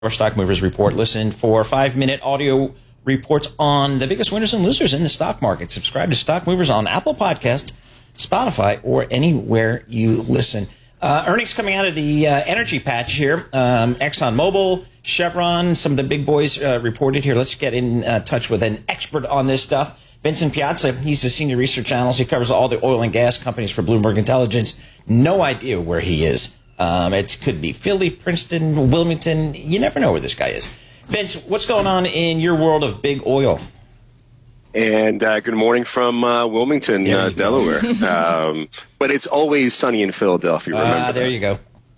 Stock Movers Report. Listen for 5-minute audio reports on the biggest winners and losers in the stock market. Subscribe to Stock Movers on Apple Podcasts, Spotify, or anywhere you listen. Earnings coming out of the energy patch here. ExxonMobil, Chevron, some of the big boys reported here. Let's get in touch with an expert on this stuff. Vincent Piazza, he's a senior research analyst. He covers all the oil and gas companies for Bloomberg Intelligence. No idea where he is. It could be Philly, Princeton, Wilmington. You never know where this guy is. Vince, what's going on in your world of big oil? And good morning from Wilmington, Delaware. But it's always sunny in Philadelphia, remember there you go.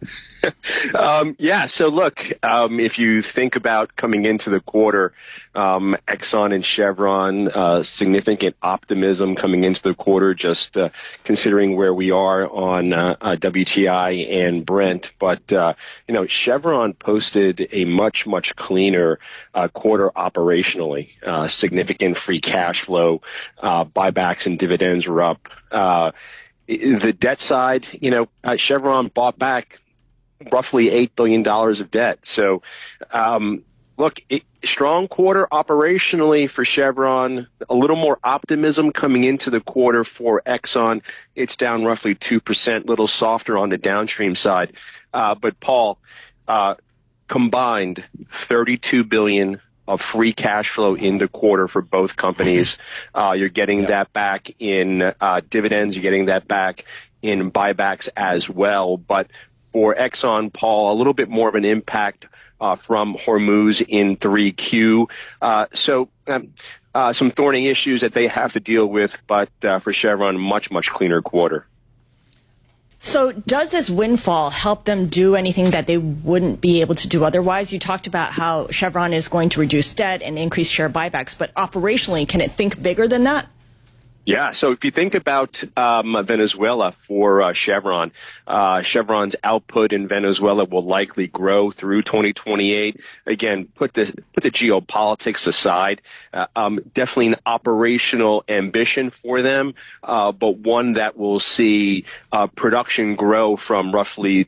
So look, if you think about coming into the quarter, Exxon and Chevron, significant optimism coming into the quarter, just considering where we are on WTI and Brent. But, Chevron posted a much, much cleaner quarter operationally, significant free cash flow, buybacks and dividends were up. The debt side, Chevron bought back roughly $8 billion of debt. So, strong quarter operationally for Chevron, a little more optimism coming into the quarter for Exxon. It's down roughly 2%, little softer on the downstream side. But Paul, combined $32 billion of free cash flow in the quarter for both companies. You're getting that back in dividends. You're getting that back in buybacks as well. But for Exxon, Paul, a little bit more of an impact from Hormuz in 3Q. Some thorny issues that they have to deal with, but for Chevron, much, much cleaner quarter. So does this windfall help them do anything that they wouldn't be able to do otherwise? You talked about how Chevron is going to reduce debt and increase share buybacks, but operationally, can it think bigger than that? Yeah, so if you think about Venezuela for Chevron, Chevron's output in Venezuela will likely grow through 2028. Again, put the geopolitics aside. Definitely an operational ambition for them, but one that will see production grow from roughly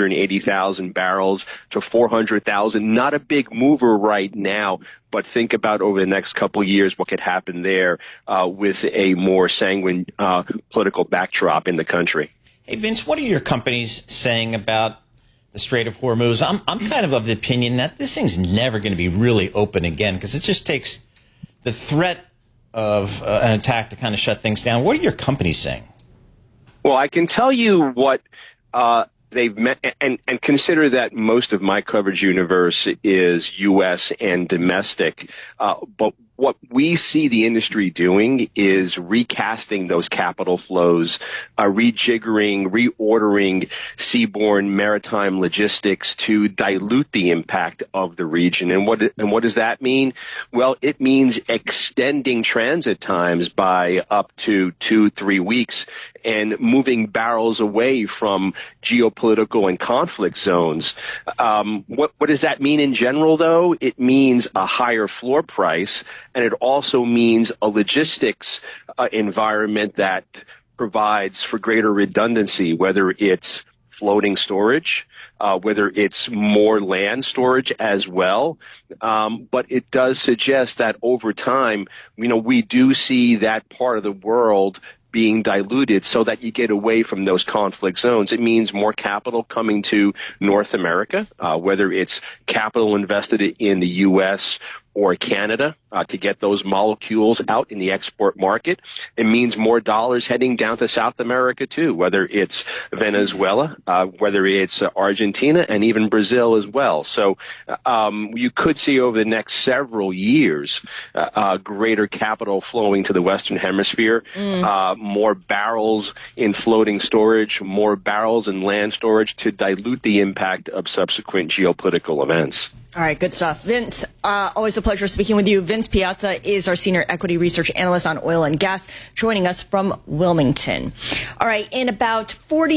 280,000 barrels to 400,000. Not a big mover right now, but think about over the next couple of years what could happen there with a more sanguine political backdrop in the country. Hey, Vince, what are your companies saying about the Strait of Hormuz? I'm kind of the opinion that this thing's never going to be really open again because it just takes the threat of an attack to kind of shut things down. What are your companies saying? Well, I can tell you what they've met, and consider that most of my coverage universe is U.S. and domestic. But what we see the industry doing is recasting those capital flows, rejiggering, reordering seaborne maritime logistics to dilute the impact of the region. And what does that mean? Well, it means extending transit times by up to 2-3 weeks and moving barrels away from geopolitical and conflict zones. What does that mean in general, though? It means a higher floor price, and it also means a logistics environment that provides for greater redundancy, whether it's floating storage, whether it's more land storage as well. But it does suggest that over time, we do see that part of the world being diluted so that you get away from those conflict zones. It means more capital coming to North America, whether it's capital invested in the U.S. or Canada to get those molecules out in the export market. It means more dollars heading down to South America, too, whether it's Venezuela, whether it's Argentina, and even Brazil as well. So you could see over the next several years greater capital flowing to the Western Hemisphere, more barrels in floating storage, more barrels in land storage to dilute the impact of subsequent geopolitical events. All right, good stuff. Vince, always a pleasure speaking with you. Vince Piazza is our senior equity research analyst on oil and gas, joining us from Wilmington. All right, in about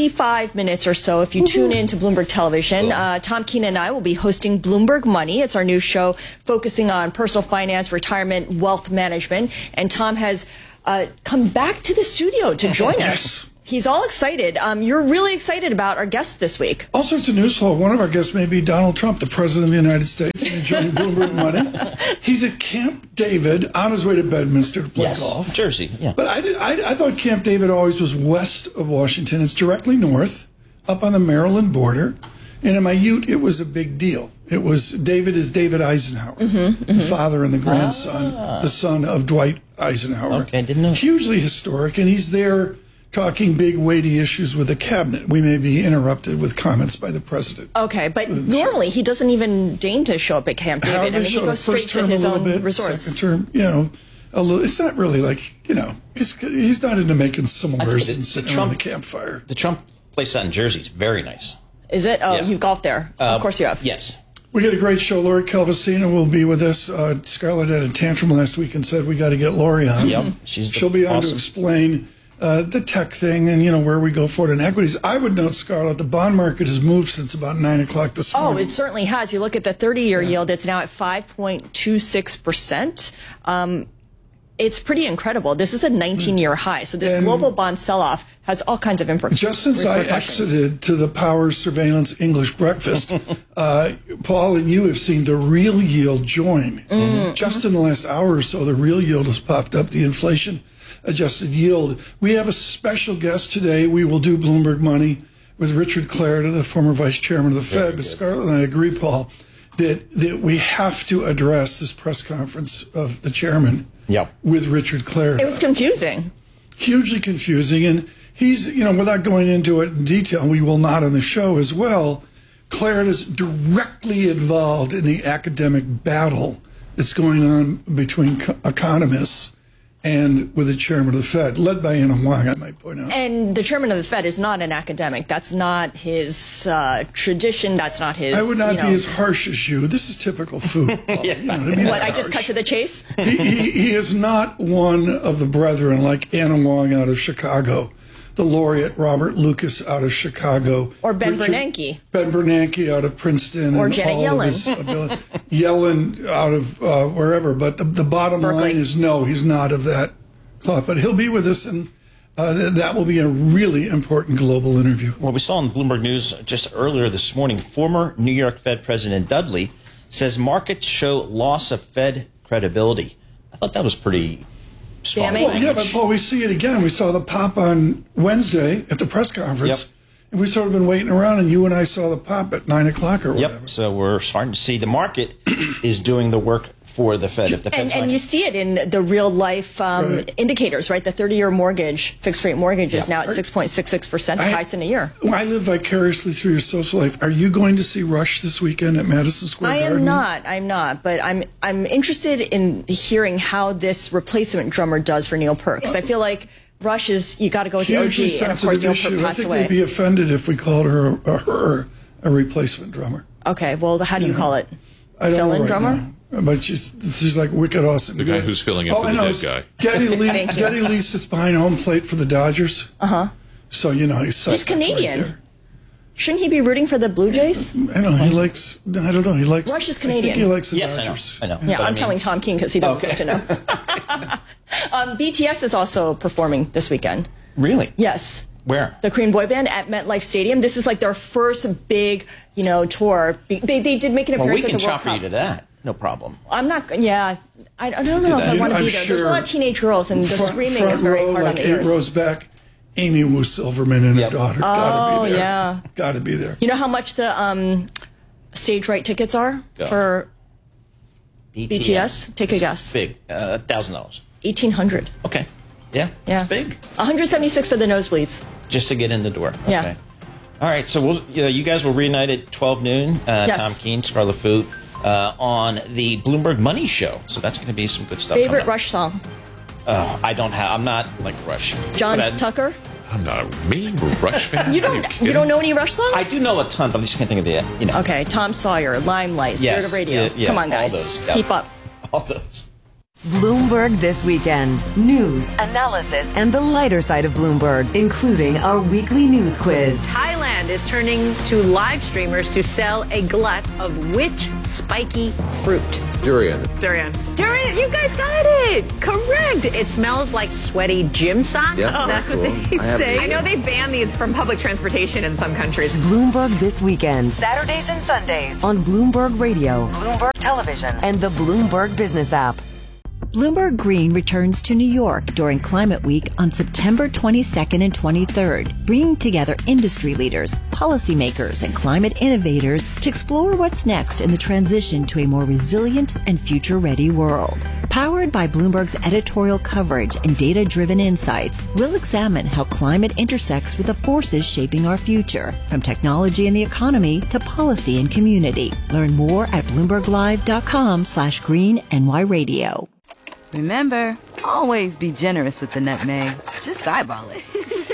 45 minutes or so, if you tune in to Bloomberg Television, Tom Keene and I will be hosting Bloomberg Money. It's our new show focusing on personal finance, retirement, wealth management. And Tom has come back to the studio to join us. He's all excited. You're really excited about our guest this week. All sorts of news flow. One of our guests may be Donald Trump, the President of the United States, and enjoying Bloomberg money. He's at Camp David on his way to Bedminster to play golf. Jersey, yeah. But I thought Camp David always was west of Washington. It's directly north, up on the Maryland border. And in my youth, it was a big deal. David is David Eisenhower, the father and the grandson, the son of Dwight Eisenhower. Okay, didn't know. Hugely historic, and he's there talking big, weighty issues with the cabinet. We may be interrupted with comments by the president. Okay, but normally he doesn't even deign to show up at Camp David. I mean, he goes straight to his own resorts. Second term, a little. It's not really like, he's not into making s'mores and sitting around the campfire. The Trump place out in Jersey is very nice. Is it? Oh, yeah. You've golfed there. Of course you have. Yes. We got a great show. Lori Calvasina will be with us. Scarlett had a tantrum last week and said we got to get Lori on. Yep. She'll be on to explain the tech thing and, where we go forward in equities. I would note, Scarlett, the bond market has moved since about 9 o'clock this morning. Oh, it certainly has. You look at the 30-year yield, it's now at 5.26%. It's pretty incredible. This is a 19-year high. So this global bond sell-off has all kinds of implications. Just since I exited to the Power Surveillance English breakfast, Paul and you have seen the real yield join. Just in the last hour or so, the real yield has popped up, the inflation-adjusted yield. We have a special guest today. We will do Bloomberg Money with Richard Clarida, the former vice chairman of the Fed. But Scarlett and I agree, Paul, that we have to address this press conference of the chairman. With Richard Clarida. It was confusing. Hugely confusing. And he's, without going into it in detail, we will not on the show as well, Clarida's directly involved in the academic battle that's going on between economists and with the chairman of the Fed, led by Anna Wong, I might point out. And the chairman of the Fed is not an academic. That's not his tradition. That's not his. I would not be as harsh as you. This is typical food. What, I just cut to the chase? He is not one of the brethren like Anna Wong out of Chicago, the laureate Robert Lucas out of Chicago. Or Ben Bernanke. Ben Bernanke out of Princeton. Or Janet Yellen. Yellen out of wherever. But the bottom line is no, he's not of that club. But he'll be with us, and that will be a really important global interview. Well, we saw in Bloomberg News just earlier this morning, former New York Fed President Dudley says markets show loss of Fed credibility. I thought that was pretty strong. Well, yeah, but Paul, we see it again. We saw the pop on Wednesday at the press conference. And we've sort of been waiting around, and you and I saw the pop at 9 o'clock or whatever. So we're starting to see the market is doing the work for the Fed. If the Fed's and you see it in the real life indicators, right? The 30-year mortgage, fixed rate mortgage is now at 6.66%, the highest in a year. I live vicariously through your social life. Are you going to see Rush this weekend at Madison Square Garden? I'm not. But I'm interested in hearing how this replacement drummer does for Neil Peart. Because I feel like Rush is, you got to go with the OG. And of course, Neil Peart passed away. I think they'd be offended if we called her a replacement drummer. Okay, well, how do you call it? I don't know Fill-in drummer? Now. But she's like wicked awesome. The guy who's filling in for the dead guy. Geddy Lee sits behind home plate for the Dodgers. So, he's Canadian. Right there. Shouldn't he be rooting for the Blue Jays? I don't know. He likes Rush is Canadian. I think he likes the Dodgers. I know. Yeah, I'm telling Tom King because he doesn't seem to know. BTS is also performing this weekend. Really? Yes. Where? The Korean boy band at MetLife Stadium. This is like their first big, tour. They did make an appearance at the World Cup. We can chop you to that. No problem. I'm not. Yeah, I don't know if I want to be there. There's a lot of teenage girls, and the screaming is very hard on the ears. 8 rows back, Amy Wu Silverman and her daughter. Gotta be there. Yeah. Gotta be there. You know how much the stage right tickets are for BTS? Take a guess. Big. $1,000. $1,800. Okay. Yeah. It's big. $176 for the nosebleeds. Just to get in the door. Okay. Yeah. All right. So you guys will reunite at 12 noon. Yes. Tom Keene, Scarlett Foot. On the Bloomberg Money Show. So that's going to be some good stuff. Favorite Rush song? I'm not like Rush. John Tucker? I'm not a Rush fan. You don't know any Rush songs? I do know a ton, but I just can't think of the, Okay, Tom Sawyer, Limelight, Spirit of Radio. Yeah, Come on, guys. all those. Keep up. All those. Bloomberg This Weekend. News, analysis, and the lighter side of Bloomberg, including our weekly news quiz. Thailand is turning to live streamers to sell a glut of which spiky fruit? Durian. Durian. Durian, you guys got it. Correct. It smells like sweaty gym socks. Yep. That's Cool. what they say. I know they ban these from public transportation in some countries. Bloomberg This Weekend. Saturdays and Sundays on Bloomberg Radio, Bloomberg Television, and the Bloomberg Business app. Bloomberg Green returns to New York during Climate Week on September 22nd and 23rd, bringing together industry leaders, policymakers, and climate innovators to explore what's next in the transition to a more resilient and future-ready world. Powered by Bloomberg's editorial coverage and data-driven insights, we'll examine how climate intersects with the forces shaping our future, from technology and the economy to policy and community. Learn more at BloombergLive.com/GreenNY Radio. Remember, always be generous with the nutmeg. Just eyeball it.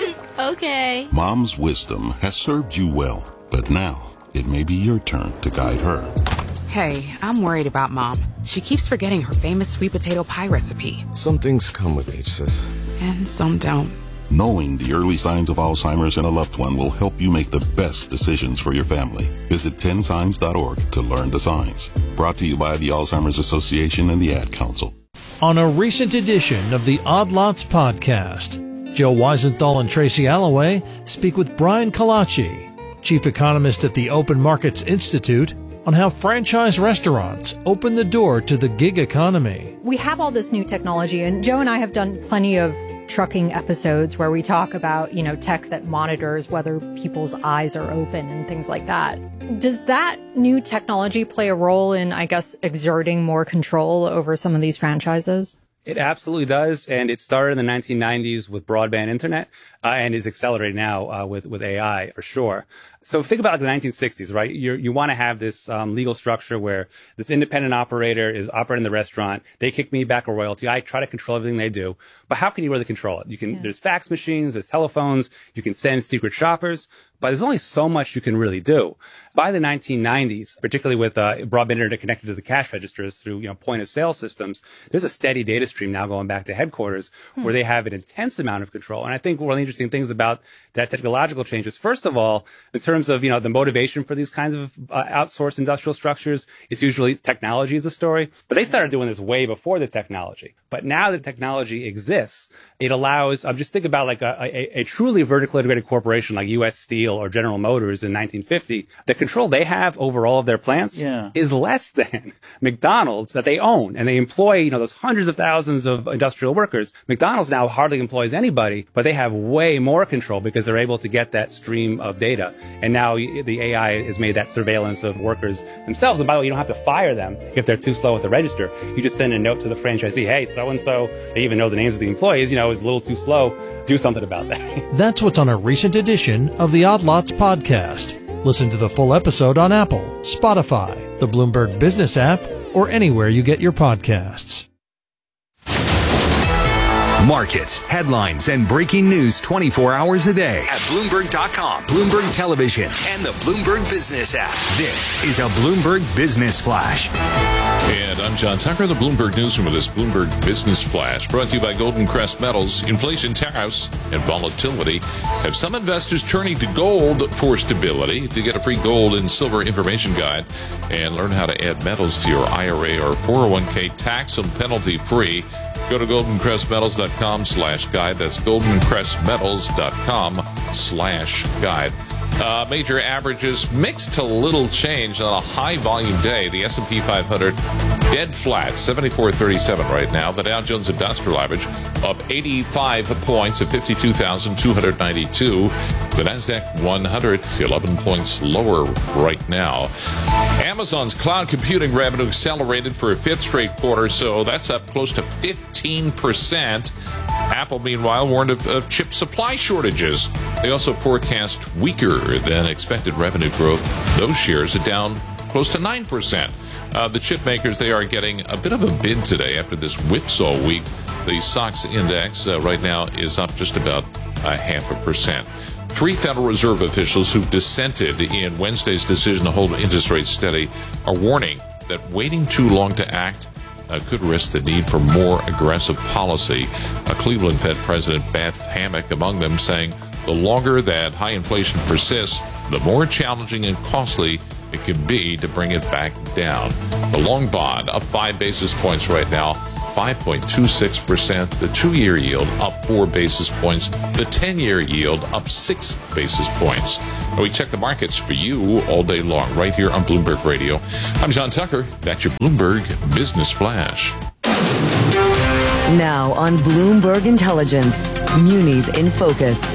Okay. Mom's wisdom has served you well, but now it may be your turn to guide her. Hey, I'm worried about Mom. She keeps forgetting her famous sweet potato pie recipe. Some things come with age, sis. And some don't. Knowing the early signs of Alzheimer's in a loved one will help you make the best decisions for your family. Visit 10signs.org to learn the signs. Brought to you by the Alzheimer's Association and the Ad Council. On a recent edition of the Odd Lots podcast, Joe Weisenthal and Tracy Alloway speak with Brian Kalachi, chief economist at the Open Markets Institute, on how franchise restaurants open the door to the gig economy. We have all this new technology, and Joe and I have done plenty of trucking episodes where we talk about, tech that monitors whether people's eyes are open and things like that. Does that new technology play a role in, exerting more control over some of these franchises? It absolutely does, and it started in the 1990s with broadband internet, and is accelerated now with AI for sure. So think about the 1960s, right? You want to have this legal structure where this independent operator is operating the restaurant. They kick me back a royalty. I try to control everything they do, but how can you really control it? There's fax machines, there's telephones, you can send secret shoppers, but there's only so much you can really do. By the 1990s, particularly with broadband internet connected to the cash registers through point of sale systems, there's a steady data stream now going back to headquarters where they have an intense amount of control. And I think one of the interesting things about that technological change is, first of all, in terms of the motivation for these kinds of outsourced industrial structures, it's usually technology is the story. But they started doing this way before the technology. But now that technology exists, it allows, just think about like a truly vertically integrated corporation like U.S. Steel or General Motors in 1950. The control they have over all of their plants is less than McDonald's that they own. And they employ, those hundreds of thousands of industrial workers. McDonald's now hardly employs anybody, but they have way more control because they're able to get that stream of data. And now the AI has made that surveillance of workers themselves. And by the way, you don't have to fire them if they're too slow at the register. You just send a note to the franchisee, hey, so-and-so, they even know the names of the employees, is a little too slow. Do something about that. That's what's on a recent edition of the Odd Lots podcast. Listen to the full episode on Apple, Spotify, the Bloomberg Business app, or anywhere you get your podcasts. Markets, headlines, and breaking news 24 hours a day at Bloomberg.com, Bloomberg Television, and the Bloomberg Business app. This is a Bloomberg Business Flash. And I'm John Tucker, the Bloomberg Newsroom with this Bloomberg Business Flash, brought to you by Golden Crest Metals. Inflation, tariffs, and volatility have some investors turning to gold for stability. To get a free gold and silver information guide and learn how to add metals to your IRA or 401k tax and penalty free, go to goldencrestmetals.com/guide. That's goldencrestmetals.com/guide. Major averages mixed to little change on a high volume day. The S&P 500 dead flat, 74.37 right now. The Dow Jones Industrial Average up 85 points at 52,292. The NASDAQ 100 11 points lower right now. Amazon's cloud computing revenue accelerated for a fifth straight quarter, so that's up close to 15%. Apple, meanwhile, warned of chip supply shortages. They also forecast weaker than expected revenue growth. Those shares are down close to 9%. The chip makers, they are getting a bit of a bid today after this whipsaw week. The SOX index right now is up just about 0.5%. Three Federal Reserve officials who've dissented in Wednesday's decision to hold interest rates steady are warning that waiting too long to act could risk the need for more aggressive policy. Cleveland Fed President Beth Hammack among them, saying the longer that high inflation persists, the more challenging and costly it can be to bring it back down. The long bond up 5 basis points right now, 5.26%. The 2-year yield up 4 basis points. The 10-year yield up 6 basis points. And we check the markets for you all day long right here on Bloomberg Radio. I'm John Tucker. That's your Bloomberg Business Flash. Now on Bloomberg Intelligence, Munis in Focus.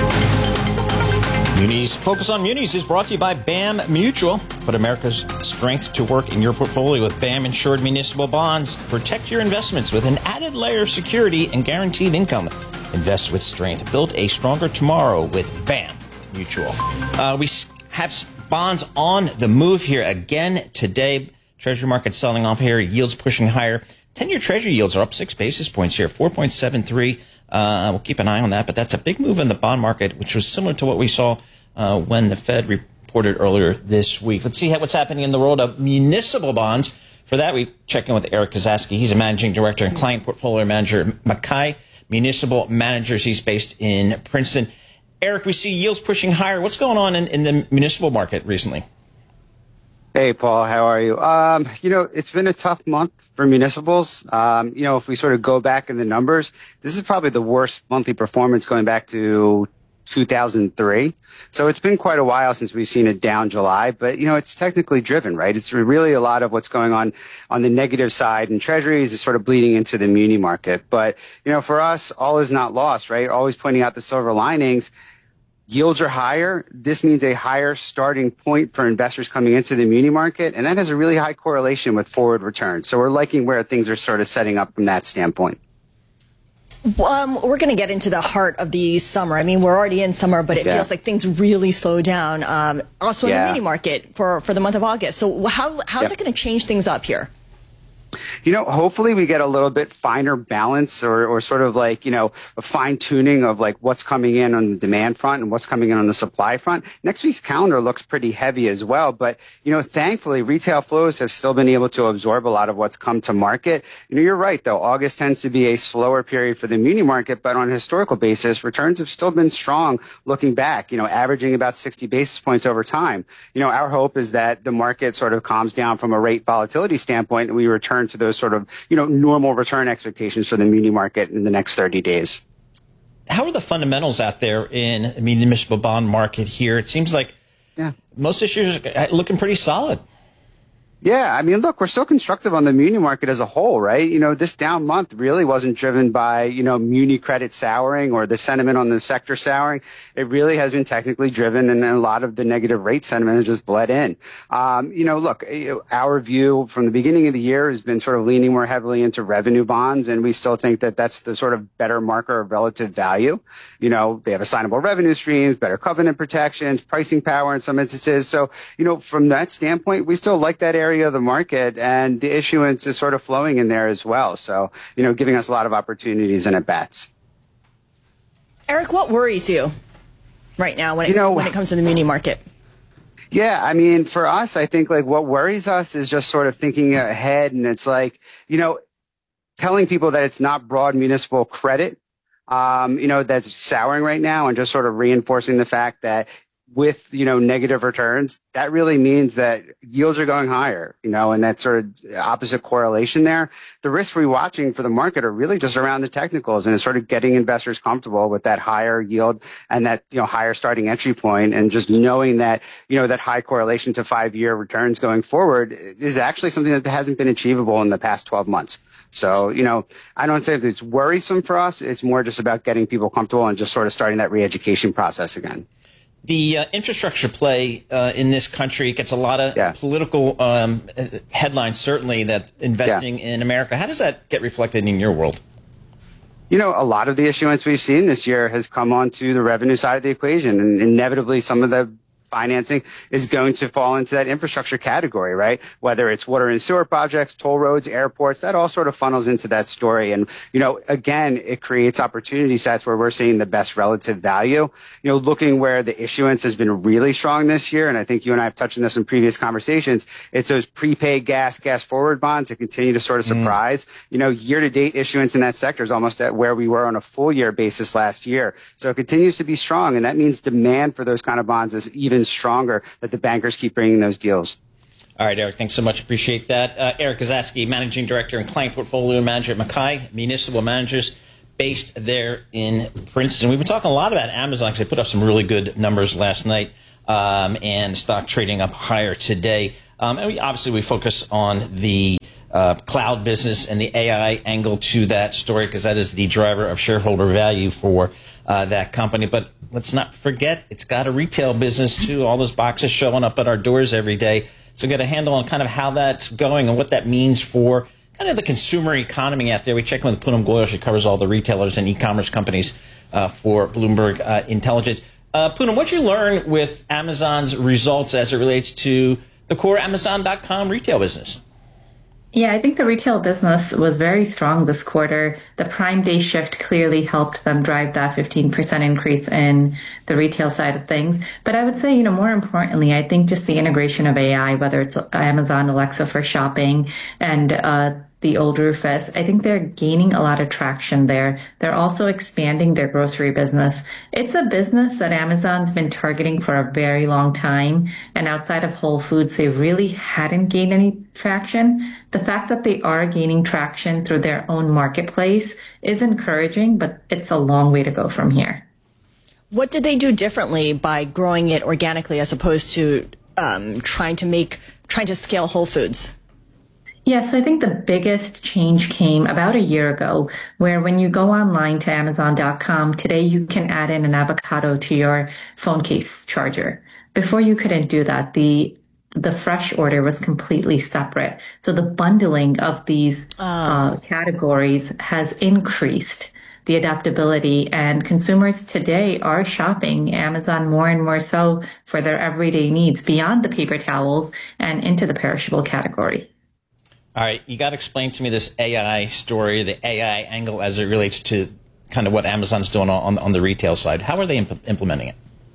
Munis Focus on Munis is brought to you by BAM Mutual. Put America's strength to work in your portfolio with BAM insured municipal bonds. Protect your investments with an added layer of security and guaranteed income. Invest with strength. Build a stronger tomorrow with BAM Mutual. We have bonds on the move here again today. Treasury market selling off here. Yields pushing higher. 10-year Treasury yields are up 6 basis points here, 4.73. We'll keep an eye on that, but that's a big move in the bond market, which was similar to what we saw when the Fed reported earlier this week. Let's see what's happening in the world of municipal bonds. For that, we check in with Eric Kozaski. He's a managing director and client portfolio manager at Mackay Municipal Managers. He's based in Princeton. Eric, we see yields pushing higher. What's going on in the municipal market recently? Hey, Paul, how are you? It's been a tough month for municipals. If we sort of go back in the numbers, this is probably the worst monthly performance going back to 2003. So it's been quite a while since we've seen a down July, but, it's technically driven, right? It's really a lot of what's going on the negative side, and treasuries is sort of bleeding into the muni market. But, for us, all is not lost, right? Always pointing out the silver linings. Yields are higher. This means a higher starting point for investors coming into the muni market, and that has a really high correlation with forward returns. So we're liking where things are sort of setting up from that standpoint. We're going to get into the heart of the summer. I mean, we're already in summer, but it feels like things really slow down. Also in the muni market for the month of August. So how's it going to change things up here? Hopefully we get a little bit finer balance or sort of like, a fine tuning of like what's coming in on the demand front and what's coming in on the supply front. Next week's calendar looks pretty heavy as well. But, thankfully retail flows have still been able to absorb a lot of what's come to market. You're right, though. August tends to be a slower period for the muni market, but on a historical basis, returns have still been strong looking back, averaging about 60 basis points over time. Our hope is that the market sort of calms down from a rate volatility standpoint and we return to those sort of, normal return expectations for the muni market in the next 30 days. How are the fundamentals out there in the municipal bond market here? It seems like most issues are looking pretty solid. Yeah, I mean, look, we're still constructive on the muni market as a whole, right? This down month really wasn't driven by, muni credit souring or the sentiment on the sector souring. It really has been technically driven, and a lot of the negative rate sentiment has just bled in. Look, our view from the beginning of the year has been sort of leaning more heavily into revenue bonds, and we still think that that's the sort of better marker of relative value. They have assignable revenue streams, better covenant protections, pricing power in some instances. So, from that standpoint, we still like that area of the market, and the issuance is sort of flowing in there as well. So, giving us a lot of opportunities and at bats. Eric, what worries you right now when it comes to the muni market? Yeah, I mean, for us, I think like what worries us is just sort of thinking ahead, and it's like, telling people that it's not broad municipal credit, that's souring right now, and just sort of reinforcing the fact that with, negative returns, that really means that yields are going higher, and that sort of opposite correlation there. The risks we're watching for the market are really just around the technicals, and it's sort of getting investors comfortable with that higher yield and that, higher starting entry point, and just knowing that, that high correlation to 5-year returns going forward is actually something that hasn't been achievable in the past 12 months. So, I don't say that it's worrisome for us. It's more just about getting people comfortable and just sort of starting that re-education process again. The infrastructure play in this country gets a lot of political headlines, certainly, that investing in America. How does that get reflected in your world? A lot of the issuance we've seen this year has come onto the revenue side of the equation, and inevitably some of the financing is going to fall into that infrastructure category, right? Whether it's water and sewer projects, toll roads, airports, that all sort of funnels into that story. And, again, it creates opportunity sets where we're seeing the best relative value. Looking where the issuance has been really strong this year, and I think you and I have touched on this in previous conversations, it's those prepaid gas forward bonds that continue to sort of surprise. Year-to-date issuance in that sector is almost at where we were on a full-year basis last year. So it continues to be strong, and that means demand for those kind of bonds is even stronger, that the bankers keep bringing those deals. All right, Eric, thanks so much. Appreciate that. Eric Kozatsky, Managing Director and Client Portfolio Manager at Mackay Municipal Managers, based there in Princeton. We've been talking a lot about Amazon because they put up some really good numbers last night, and stock trading up higher today. And we focus on the cloud business and the AI angle to that story because that is the driver of shareholder value for that company. But let's not forget, it's got a retail business, too. All those boxes showing up at our doors every day. So get a handle on kind of how that's going and what that means for kind of the consumer economy out there. We check in with Poonam Goyal. She covers all the retailers and e-commerce companies for Bloomberg Intelligence. Poonam, what did you learn with Amazon's results as it relates to the core Amazon.com retail business? Yeah, I think the retail business was very strong this quarter. The Prime Day shift clearly helped them drive that 15% increase in the retail side of things. But I would say, more importantly, I think just the integration of AI, whether it's Amazon Alexa for shopping and the old Rufus, I think they're gaining a lot of traction there. They're also expanding their grocery business. It's a business that Amazon's been targeting for a very long time. And outside of Whole Foods, they really hadn't gained any traction. The fact that they are gaining traction through their own marketplace is encouraging, but it's a long way to go from here. What did they do differently by growing it organically as opposed to trying to scale Whole Foods? Yeah, so I think the biggest change came about a year ago, where when you go online to Amazon.com, today you can add in an avocado to your phone case charger. Before you couldn't do that. The fresh order was completely separate. So the bundling of these categories has increased the adaptability, and consumers today are shopping Amazon more and more so for their everyday needs beyond the paper towels and into the perishable category. All right, you got to explain to me this AI story, the AI angle as it relates to kind of what Amazon's doing on the retail side. How are they implementing it?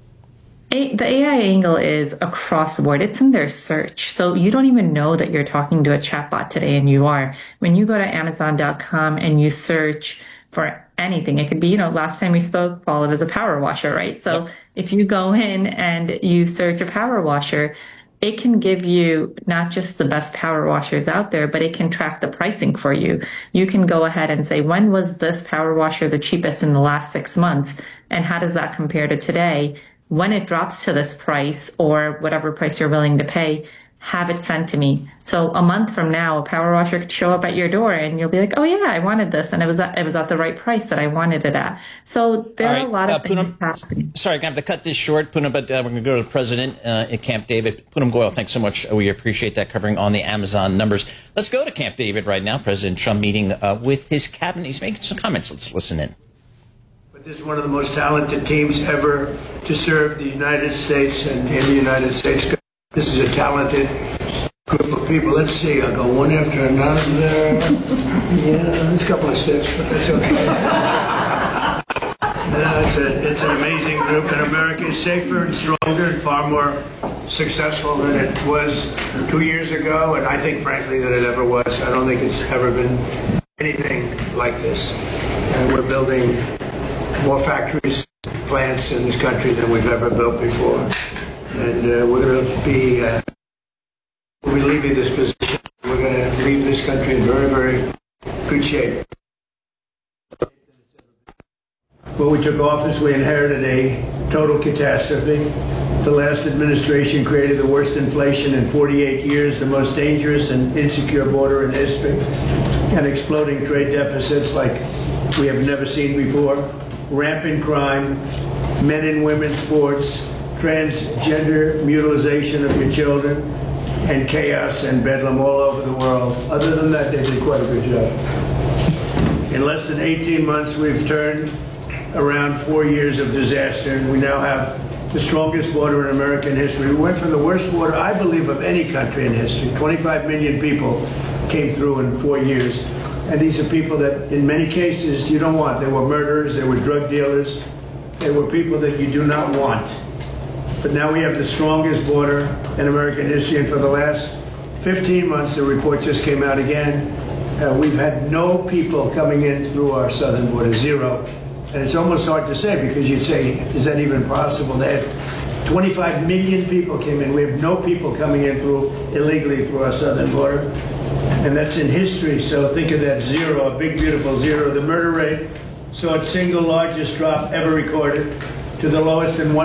The AI angle is across the board. It's in their search. So you don't even know that you're talking to a chatbot today, and you are. When you go to Amazon.com and you search for anything, it could be, last time we spoke, Paul, it was a power washer, right? So if you go in and you search a power washer, it can give you not just the best power washers out there, but it can track the pricing for you. You can go ahead and say, when was this power washer the cheapest in the last 6 months? And how does that compare to today? When it drops to this price or whatever price you're willing to pay, have it sent to me. So a month from now, a power washer could show up at your door and you'll be like, oh yeah, I wanted this. And it was at the right price that I wanted it at. So there are a lot of things happening. Sorry, I'm going to have to cut this short, Poonam, but we're going to go to the president at Camp David. Poonam Goyal, thanks so much. We appreciate that covering on the Amazon numbers. Let's go to Camp David right now. President Trump meeting with his cabinet. He's making some comments. Let's listen in. This is one of the most talented teams ever to serve the United States and in the United States. This is a talented group of people. Let's see, I'll go one after another. Yeah, there's a couple of steps, but that's okay. No, it's an amazing group, and America is safer and stronger and far more successful than it was 2 years ago, and I think, frankly, that it ever was. I don't think it's ever been anything like this. And we're building more factories, plants in this country than we've ever built before. And we're going to be, we'll be leaving this position. We're going to leave this country in very, very good shape. When we took office, we inherited a total catastrophe. The last administration created the worst inflation in 48 years, the most dangerous and insecure border in history, and exploding trade deficits like we have never seen before, rampant crime, men and women's sports, transgender mutilization of your children, and chaos and bedlam all over the world. Other than that, they did quite a good job. In less than 18 months, we've turned around 4 years of disaster, and we now have the strongest border in American history. We went from the worst border, I believe, of any country in history. 25 million people came through in 4 years. And these are people that, in many cases, you don't want. They were murderers, they were drug dealers, they were people that you do not want. But now we have the strongest border in American history, and for the last 15 months, the report just came out again, we've had no people coming in through our southern border, zero. And it's almost hard to say, because you'd say, is that even possible? They had 25 million people came in. We have no people coming in illegally through our southern border. And that's in history, so think of that zero, a big, beautiful zero. The murder rate saw its single largest drop ever recorded to the lowest in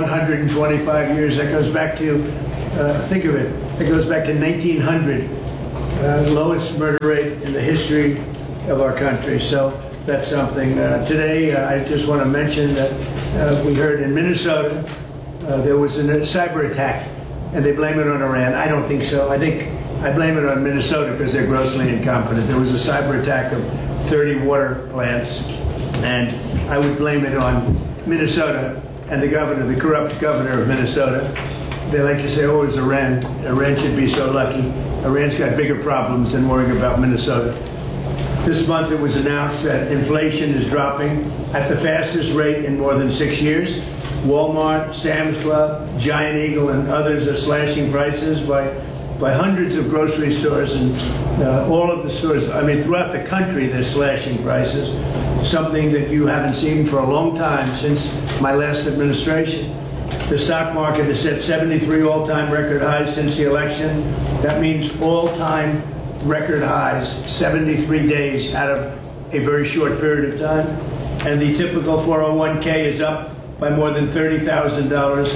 125 years. That goes back to, think of it, that goes back to 1900. The lowest murder rate in the history of our country. So that's something. Today, I just want to mention that we heard in Minnesota there was a cyber attack, and they blame it on Iran. I don't think so. I blame it on Minnesota because they're grossly incompetent. There was a cyber attack of 30 water plants, and I would blame it on Minnesota and the governor, the corrupt governor of Minnesota. They like to say, oh, it was Iran. Iran should be so lucky. Iran's got bigger problems than worrying about Minnesota. This month it was announced that inflation is dropping at the fastest rate in more than 6 years. Walmart, Sam's Club, Giant Eagle, and others are slashing prices by hundreds of grocery stores, and all of the stores, I mean, throughout the country, they're slashing prices, something that you haven't seen for a long time since my last administration. The stock market has set 73 all-time record highs since the election. That means all-time record highs, 73 days out of a very short period of time. And the typical 401k is up by more than $30,000.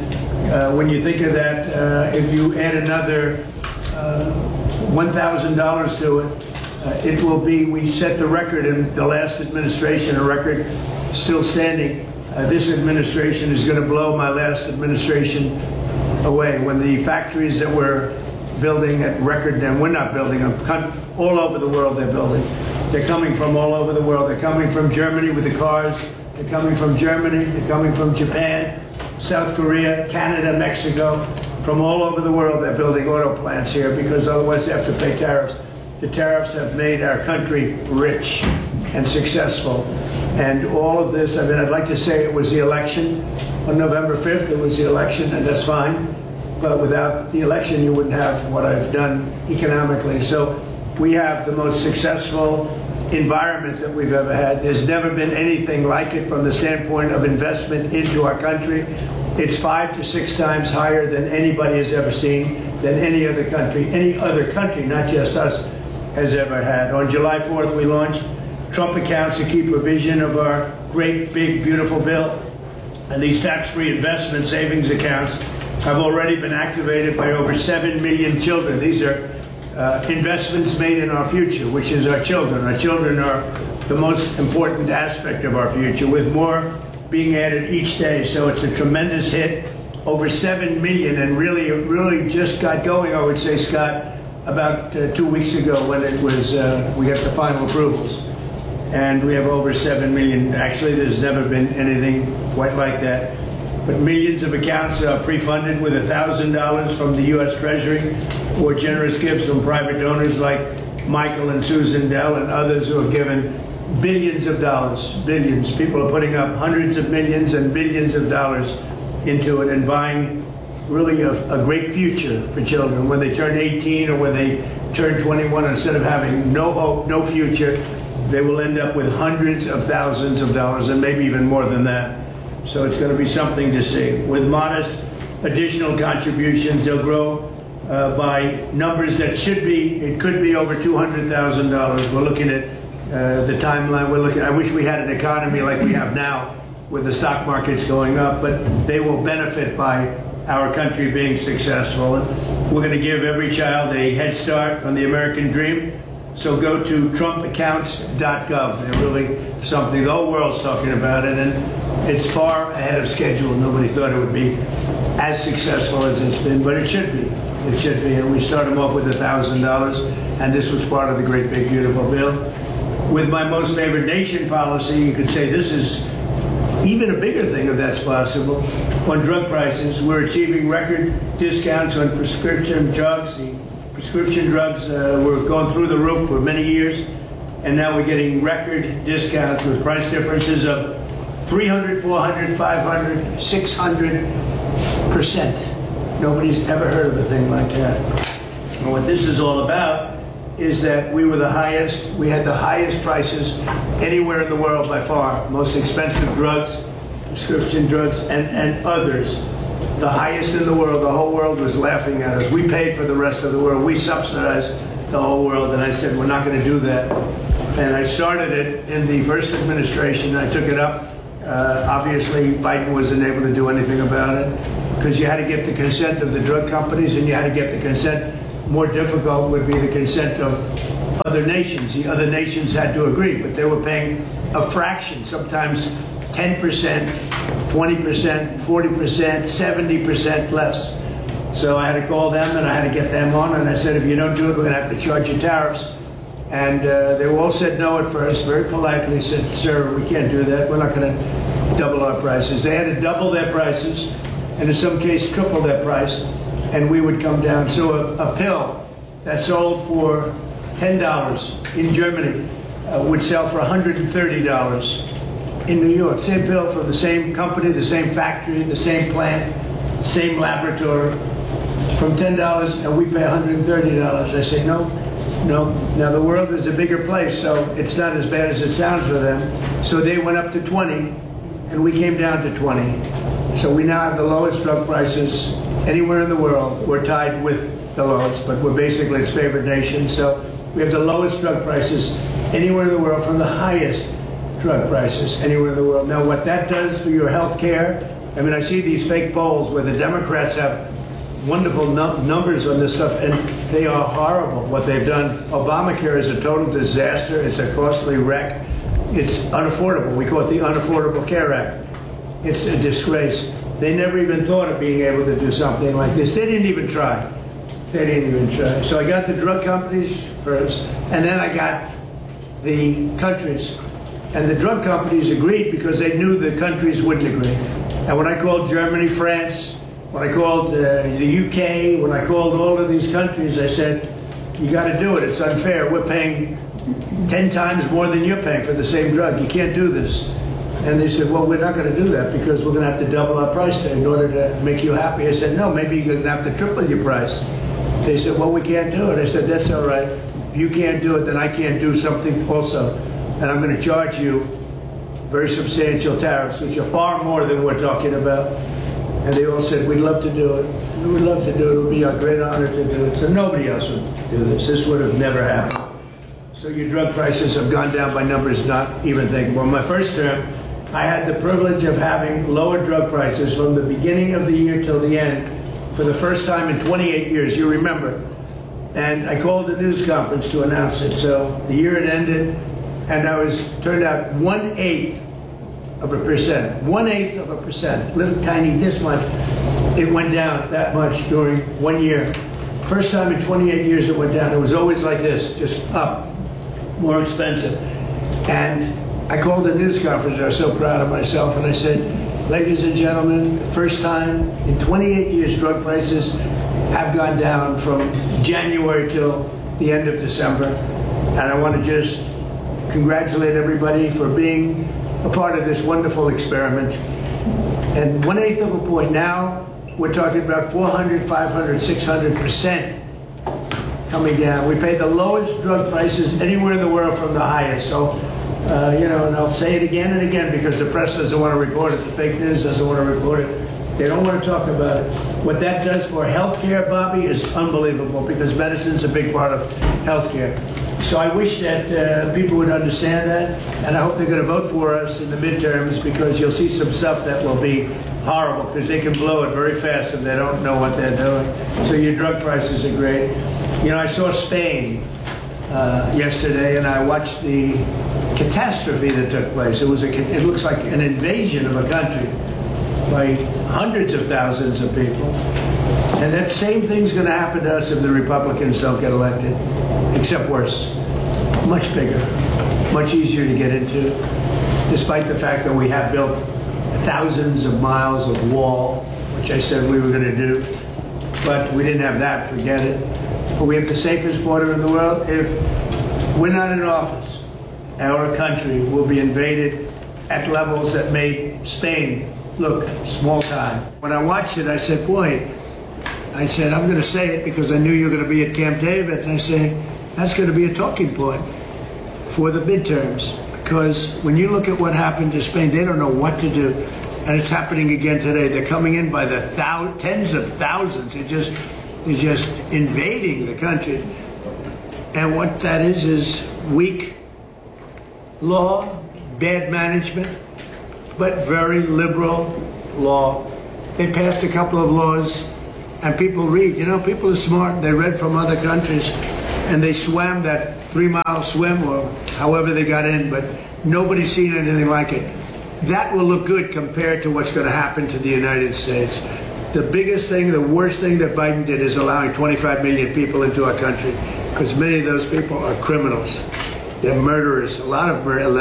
And when you think of that, if you add another $1,000 to it, it will be, we set the record in the last administration, a record still standing. This administration is going to blow my last administration away. When the factories that we're building at record, and we're not building them, all over the world they're building. They're coming from all over the world. They're coming from Germany with the cars. They're coming from Germany. They're coming from Japan, South Korea, Canada, Mexico. From all over the world, they're building auto plants here because otherwise they have to pay tariffs. The tariffs have made our country rich and successful. And all of this, I mean, I'd like to say it was the election. On November 5th, it was the election, and that's fine. But without the election, you wouldn't have what I've done economically. So we have the most successful environment that we've ever had. There's never been anything like it from the standpoint of investment into our country. It's 5 to 6 times higher than anybody has ever seen, than any other country, not just us, has ever had. On July 4th, we launched Trump accounts, a key provision of our great, big, beautiful bill. And these tax-free investment savings accounts have already been activated by over 7 million children. These are investments made in our future, which is our children. Our children are the most important aspect of our future, with more being added each day. So it's a tremendous hit. Over 7 million, and really, it really just got going, I would say, Scott, about 2 weeks ago when it was, we got the final approvals. And we have over 7 million. Actually, there's never been anything quite like that. But millions of accounts are pre-funded with $1,000 from the U.S. Treasury or generous gifts from private donors like Michael and Susan Dell and others who have given billions of dollars, billions. People are putting up hundreds of millions and billions of dollars into it and buying really a great future for children. When they turn 18 or when they turn 21, instead of having no hope, no future, they will end up with hundreds of thousands of dollars and maybe even more than that. So it's going to be something to see. With modest additional contributions, they'll grow by numbers that should be, it could be over $200,000. We're looking at the timeline. I wish we had an economy like we have now with the stock markets going up, but they will benefit by our country being successful. We're going to give every child a head start on the American dream. So go to trumpaccounts.gov. They're really something, the whole world's talking about it, and it's far ahead of schedule. Nobody thought it would be as successful as it's been, but it should be. It should be, and we start them off with $1,000, and this was part of the great, big, beautiful bill. With my most favored nation policy, you could say this is even a bigger thing, if that's possible, on drug prices. We're achieving record discounts on prescription drugs. The prescription drugs were going through the roof for many years, and now we're getting record discounts with price differences of 300, 400, 500, 600%. Nobody's ever heard of a thing like that. And what this is all about is that we had the highest prices anywhere in the world by far. Most expensive drugs, prescription drugs, and others. The highest in the world. The whole world was laughing at us. We paid for the rest of the world. We subsidized the whole world. And I said, we're not going to do that. And I started it in the first administration. I took it up. Obviously, Biden wasn't able to do anything about it because you had to get the consent of the drug companies, and you had to get the consent. More difficult would be the consent of other nations. The other nations had to agree, but they were paying a fraction, sometimes 10%, 20%, 40%, 70% less. So I had to call them and I had to get them on, and I said, if you don't do it, we're going to have to charge you tariffs. And they all said no at first, very politely said, sir, we can't do that. We're not going to double our prices. They had to double their prices, and in some cases triple their price, and we would come down. So a pill that sold for $10 in Germany would sell for $130 in New York. Same pill from the same company, the same factory, the same plant, same laboratory, from $10, and we pay $130. I say, no. Now the world is a bigger place, so it's not as bad as it sounds for them. So they went up to 20, and we came down to 20. So we now have the lowest drug prices anywhere in the world. We're tied with the lowest, but we're basically its favorite nation. So we have the lowest drug prices anywhere in the world from the highest drug prices anywhere in the world. Now, what that does for your health care, I mean, I see these fake polls where the Democrats have wonderful numbers on this stuff, and they are horrible what they've done. Obamacare is a total disaster. It's a costly wreck. It's unaffordable. We call it the Unaffordable Care Act. It's a disgrace. They never even thought of being able to do something like this. They didn't even try. They didn't even try. So I got the drug companies first, and then I got the countries. And the drug companies agreed because they knew the countries wouldn't agree. And when I called Germany, France, when I called the UK, when I called all of these countries, I said, you got to do it. It's unfair. We're paying 10 times more than you're paying for the same drug. You can't do this. And they said, well, we're not going to do that because we're going to have to double our price in order to make you happy. I said, no, maybe you're going to have to triple your price. They said, well, we can't do it. I said, that's all right. If you can't do it, then I can't do something also. And I'm going to charge you very substantial tariffs, which are far more than we're talking about. And they all said, we'd love to do it. We would love to do it. It would be a great honor to do it. So nobody else would do this. This would have never happened. So your drug prices have gone down by numbers not even thinkable. My first term, I had the privilege of having lower drug prices from the beginning of the year till the end for the first time in 28 years. You remember. And I called a news conference to announce it. So the year had ended, and I was turned out 1/8 of a percent. 1/8 of a percent. Little tiny this much. It went down that much during 1 year. First time in 28 years it went down. It was always like this, just up, more expensive. And I called a news conference. I was so proud of myself, and I said, ladies and gentlemen, first time in 28 years drug prices have gone down from January till the end of December. And I want to just congratulate everybody for being a part of this wonderful experiment. And 1/8 of a point. Now we're talking about 400, 500, 600% coming down. We pay the lowest drug prices anywhere in the world from the highest. So, and I'll say it again and again because the press doesn't want to report it. The fake news doesn't want to report it. They don't want to talk about it. What that does for healthcare, Bobby, is unbelievable because medicine's a big part of healthcare. So I wish that people would understand that, and I hope they're going to vote for us in the midterms because you'll see some stuff that will be horrible because they can blow it very fast and they don't know what they're doing. So your drug prices are great. I saw Spain yesterday, and I watched the catastrophe that took place. It looks like an invasion of a country by hundreds of thousands of people. And that same thing's going to happen to us if the Republicans don't get elected, except worse. Much bigger, much easier to get into, despite the fact that we have built thousands of miles of wall, which I said we were going to do. But we didn't have that, forget it. But we have the safest border in the world. If we're not in office, our country will be invaded at levels that made Spain look small time. When I watched it, I said, boy, I'm going to say it because I knew you were going to be at Camp David. And I say, that's going to be a talking point for the midterms. Because when you look at what happened to Spain, they don't know what to do. And it's happening again today. They're coming in by the tens of thousands. They're just invading the country. And what that is weak law, bad management, but very liberal law. They passed a couple of laws, and people read. You know, people are smart. They read from other countries, and they swam that 3-mile swim or however they got in, but nobody's seen anything like it. That will look good compared to what's going to happen to the United States. The biggest thing, the worst thing that Biden did is allowing 25 million people into our country, because many of those people are criminals. They're murderers. A lot of murder.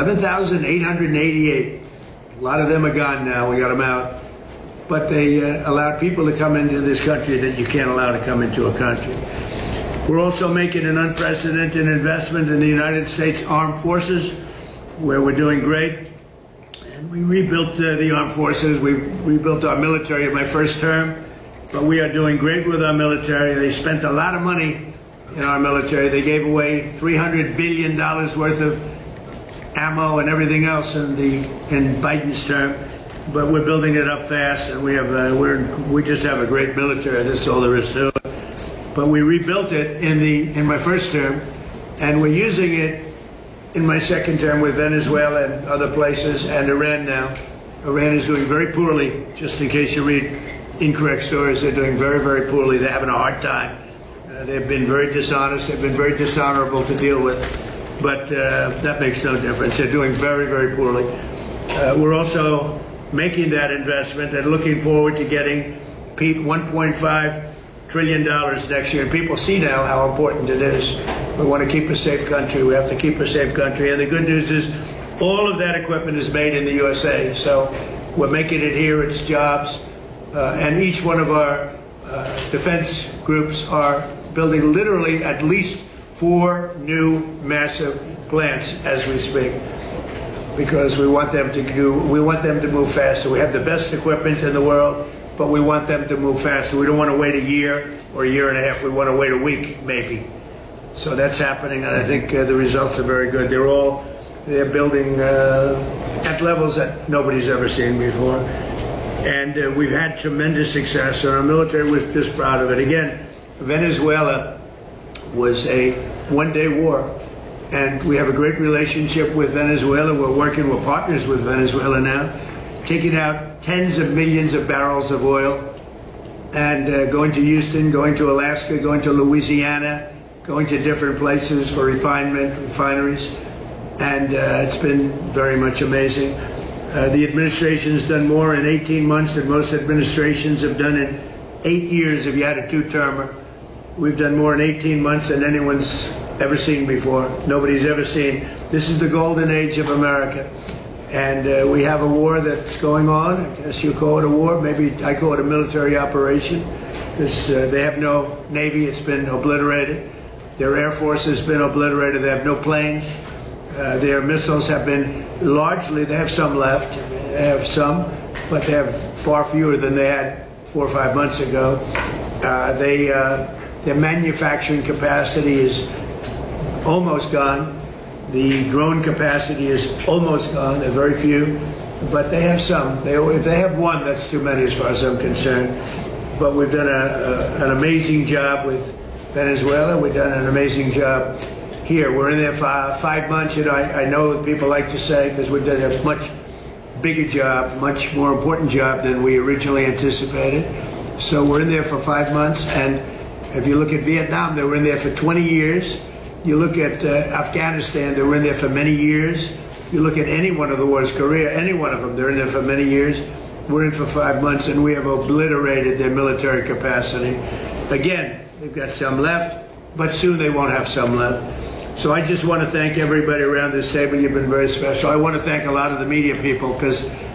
11,888. A lot of them are gone now. We got them out. But they allowed people to come into this country that you can't allow to come into a country. We're also making an unprecedented investment in the United States Armed Forces, where we're doing great. And we rebuilt the armed forces. We rebuilt our military in my first term. But we are doing great with our military. They spent a lot of money in our military. They gave away $300 billion worth of ammo and everything else in Biden's term. But we're building it up fast, and we just have a great military. That's all there is to it. But we rebuilt it in my first term, and we're using it in my second term with Venezuela and other places, and Iran now. Iran is doing very poorly, just in case you read incorrect stories. They're doing very, very poorly. They're having a hard time. They've been very dishonest. They've been very dishonorable to deal with. But that makes no difference. They're doing very, very poorly. We're also making that investment and looking forward to getting, Pete, $1.5 trillion next year. And people see now how important it is. We want to keep a safe country. We have to keep a safe country. And the good news is all of that equipment is made in the USA. So we're making it here. It's jobs. And each one of our defense groups are building literally at least 4 new massive plants as we speak, because we want them to move faster. We have the best equipment in the world, but we want them to move faster. We don't want to wait a year or a year and a half. We want to wait a week, maybe. So that's happening, and I think the results are very good. They're building at levels that nobody's ever seen before. And we've had tremendous success, and our military was just proud of it. Again, Venezuela was a one-day war, and we have a great relationship with Venezuela. We're partners with Venezuela now, taking out tens of millions of barrels of oil and going to Houston, going to Alaska, going to Louisiana, going to different places for refineries, and it's been very much amazing. The administration's done more in 18 months than most administrations have done in 8 years if you had a 2-termer. We've done more in 18 months than anyone's ever seen before. Nobody's ever seen. This is the golden age of America. And we have a war that's going on. I guess you call it a war. Maybe I call it a military operation, because they have no Navy. It's been obliterated. Their Air Force has been obliterated. They have no planes. Their missiles have been largely, they have some left. They have some, but they have far fewer than they had 4 or 5 months ago. Their manufacturing capacity is almost gone. The drone capacity is almost gone. There are very few, but they have some. If they have one, that's too many as far as I'm concerned. But we've done an amazing job with Venezuela. We've done an amazing job here. We're in there for 5 months. You know, I know what people like to say, because we've done a much bigger job, much more important job than we originally anticipated. So we're in there for 5 months, and if you look at Vietnam, they were in there for 20 years. You look at Afghanistan, they were in there for many years. You look at any one of the wars, Korea, any one of them, they're in there for many years. We're in for 5 months, and we have obliterated their military capacity. Again, they've got some left, but soon they won't have some left. So I just want to thank everybody around this table. You've been very special. I want to thank a lot of the media people, because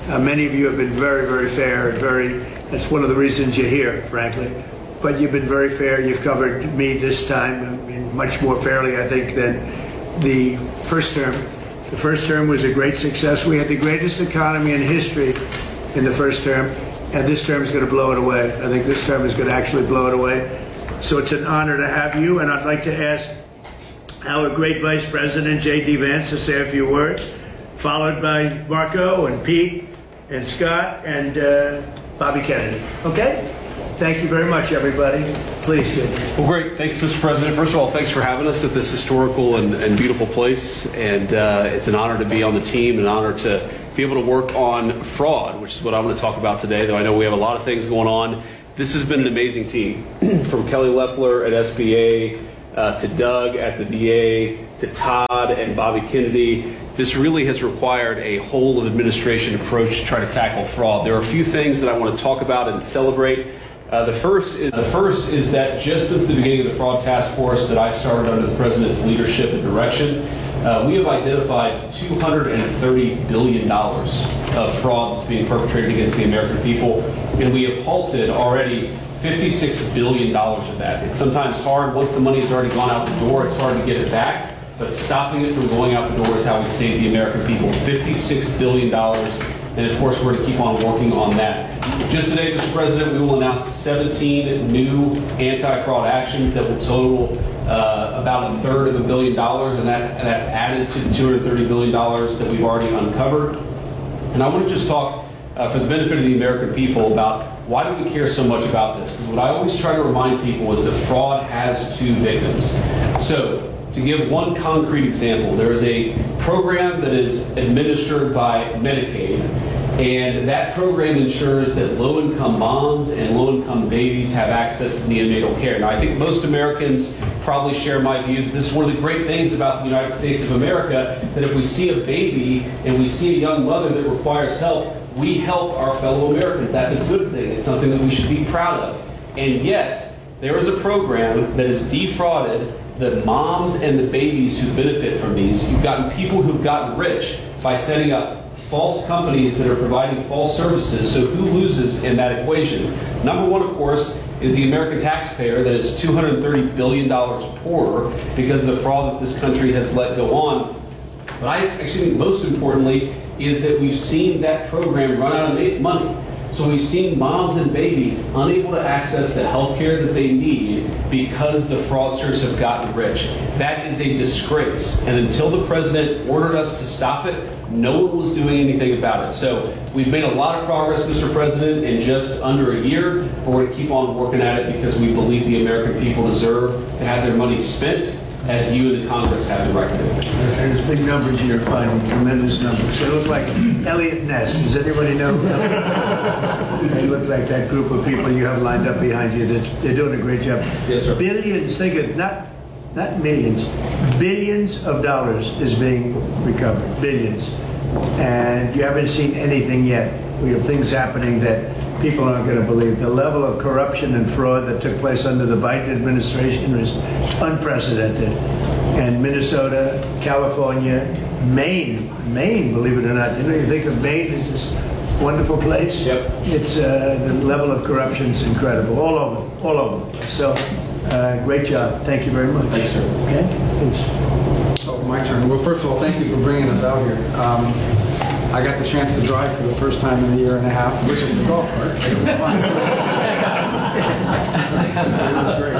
Many of you have been very, very fair and that's one of the reasons you're here, frankly. But you've been very fair. You've covered me this time, I mean, much more fairly, I think, than the first term. The first term was a great success. We had the greatest economy in history in the first term, and this term is going to blow it away. I think this term is going to actually blow it away. So it's an honor to have you, and I'd like to ask our great Vice President, J.D. Vance, to say a few words, followed by Marco and Pete and Scott and Bobby Kennedy. Okay? Thank you very much, everybody. Please, J.D. Well, great. Thanks, Mr. President. First of all, thanks for having us at this historical and beautiful place. And it's an honor to be on the team, an honor to be able to work on fraud, which is what I'm going to talk about today, though I know we have a lot of things going on. This has been an amazing team, from Kelly Loeffler at SBA to Doug at the VA to Todd and Bobby Kennedy. This really has required a whole of administration approach to try to tackle fraud. There are a few things that I want to talk about and celebrate. The first is that just since the beginning of the Fraud Task Force that I started under the President's leadership and direction, we have identified $230 billion of fraud that's being perpetrated against the American people, and we have halted already $56 billion of that. It's sometimes hard, once the money's already gone out the door, it's hard to get it back, but stopping it from going out the door is how we save the American people. $56 billion, and of course we're going to keep on working on that. Just today, Mr. President, we will announce 17 new anti-fraud actions that will total about a third of $1 billion, and that's added to the $230 billion that we've already uncovered. And I want to just talk for the benefit of the American people about why do we care so much about this? Because what I always try to remind people is that fraud has two victims. So, to give one concrete example, there is a program that is administered by Medicaid, and that program ensures that low-income moms and low-income babies have access to neonatal care. Now, I think most Americans probably share my view that this is one of the great things about the United States of America, that if we see a baby and we see a young mother that requires help, we help our fellow Americans. That's a good thing. It's something that we should be proud of. And yet, there is a program that has defrauded the moms and the babies who benefit from these. You've gotten people who've gotten rich by setting up false companies that are providing false services. So who loses in that equation? Number one, of course, is the American taxpayer that is $230 billion poorer because of the fraud that this country has let go on. But I actually think most importantly is that we've seen that program run out of money. So we've seen moms and babies unable to access the health care that they need because the fraudsters have gotten rich. That is a disgrace. And until the president ordered us to stop it, no one was doing anything about it. So we've made a lot of progress, Mr. President, in just under a year. But we're going to keep on working at it because we believe the American people deserve to have their money spent as you and the Congress have directed. There's big numbers you're finding, tremendous numbers. They look like Elliot Ness. Does anybody know? They look like that group of people you have lined up behind you. They're doing a great job. Yes, sir. Billions, think of not millions, billions of dollars is being recovered. Billions. And you haven't seen anything yet. We have things happening that people aren't going to believe. The level of corruption and fraud that took place under the Biden administration is unprecedented. And Minnesota, California, Maine, believe it or not. You know, you think of Maine as this wonderful place. Yep. It's the level of corruption is incredible, all over. So, great job. Thank you very much. Thanks, sir. Okay, please. Oh, my turn. Well, first of all, thank you for bringing us out here. I got the chance to drive for the first time in a year and a half, which is the golf cart. It was fun. It was great.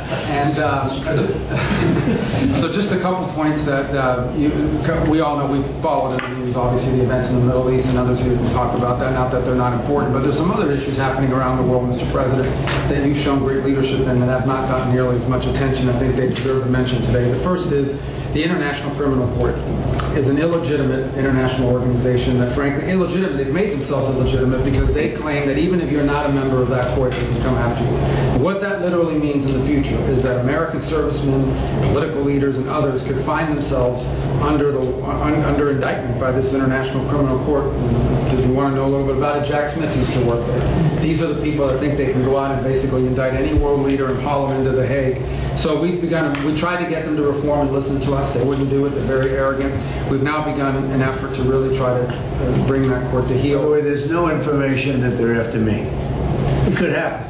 And so just a couple points that we all know. We followed in the news, obviously, the events in the Middle East, and others who can talk about that. Not that they're not important, but there's some other issues happening around the world, Mr. President, that you've shown great leadership in and have not gotten nearly as much attention. I think they deserve to mention today. The first is the International Criminal Court is an illegitimate international organization that, frankly, illegitimate. They've made themselves illegitimate because they claim that even if you're not a member of that court, they can come after you. What that literally means in the future is that American servicemen, political leaders, and others could find themselves under indictment by this International Criminal Court. If you want to know a little bit about it, Jack Smith used to work there. These are the people that think they can go out and basically indict any world leader and haul them into The Hague. So we tried to get them to reform and listen to us. us. They wouldn't do it. They're very arrogant. We've now begun an effort to really try to bring that court to heel. By the way, there's no information that they're after me. It could happen.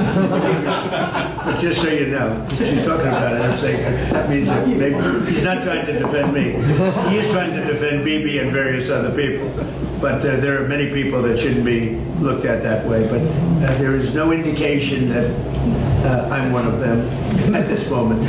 But just so you know, she's talking about it, I'm saying that means that maybe he's not trying to defend me. He is trying to defend Bibi and various other people. But there are many people that shouldn't be looked at that way. But there is no indication that I'm one of them at this moment.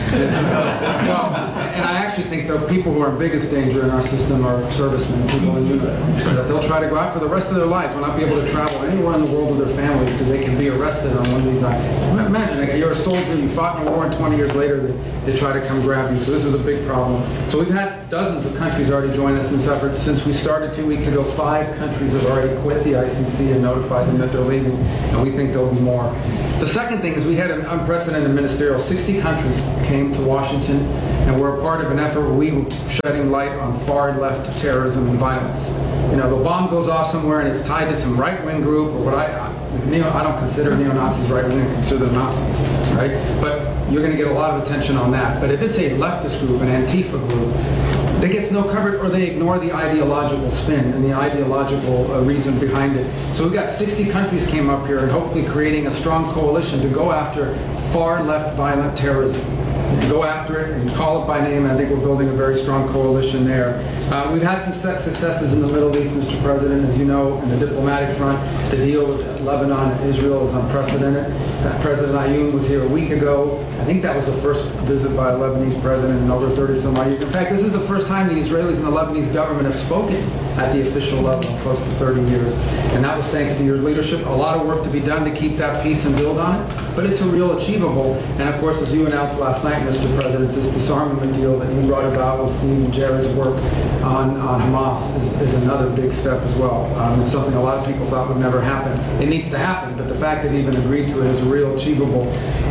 Well, and I actually think the people who are in biggest danger in our system are servicemen, people in uniform. That they'll try to go out for the rest of their lives, will not be able to travel anywhere in the world with their families because they can be arrested on one of these items. Imagine, you're a soldier, you fought in a war, and 20 years later they try to come grab you. So this is a big problem. So we've had dozens of countries already join us in this effort. Since we started 2 weeks ago, 5 countries have already quit the ICC and notified them that they're leaving, and we think there'll be more. The second thing is we had an unprecedented ministerial. 60 countries came to Washington, and we're a part of an effort where we were shedding light on far-left terrorism and violence. You know, the bomb goes off somewhere and it's tied to some right-wing group, or what I don't consider neo-Nazis right-wing, I consider them Nazis, right? But you're going to get a lot of attention on that. But if it's a leftist group, an Antifa group, that gets no coverage, or they ignore the ideological spin and the ideological reason behind it. So we've got 60 countries came up here and hopefully creating a strong coalition to go after far-left violent terrorism. Go after it and call it by name. I think we're building a very strong coalition there. We've had some successes in the Middle East, Mr. President. As you know, in the diplomatic front, the deal with Lebanon and Israel is unprecedented. President Ayoun was here a week ago. I think that was the first visit by a Lebanese president in over 30-some-odd years. In fact, this is the first time the Israelis and the Lebanese government have spoken at the official level in close to 30 years. And that was thanks to your leadership. A lot of work to be done to keep that peace and build on it. But it's a real achievable. And of course, as you announced last night, Mr. President, this disarmament deal that you brought about with Steve and Jared's work on Hamas is another big step as well. It's something a lot of people thought would never happen. It needs to happen, but the fact that he even agreed to it is real achievable.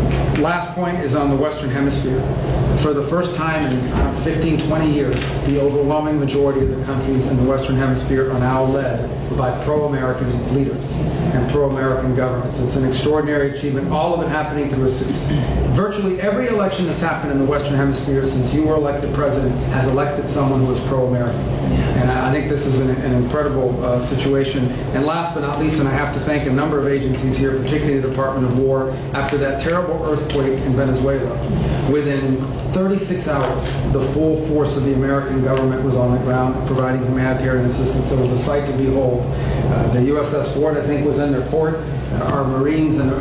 Last point is on the Western Hemisphere. For the first time in 15, 20 years, the overwhelming majority of the countries in the Western Hemisphere are now led by pro-American leaders and pro-American governments. It's an extraordinary achievement. All of it happening through virtually every election that's happened in the Western Hemisphere since you were elected president has elected someone who is pro-American. And I think this is an incredible situation. And last but not least, and I have to thank a number of agencies here, particularly the Department of War, after that terrible earthquake in Venezuela, within 36 hours, the full force of the American government was on the ground providing humanitarian assistance. It was a sight to behold. The USS Ford, I think, was in their port. Our Marines and